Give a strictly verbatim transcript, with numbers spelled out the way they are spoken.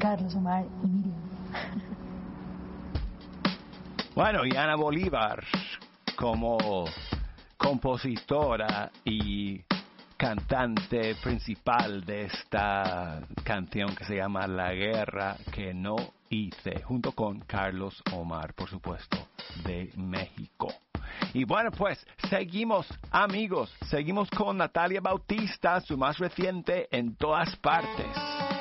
Carlos, Omar y Miriam. Bueno, y Ana Bolívar, como compositora y cantante principal de esta canción que se llama La Guerra que no hice, junto con Carlos Omar, por supuesto, de México. Y bueno, pues seguimos, amigos, seguimos con Natalia Bautista, su más reciente En Todas Partes.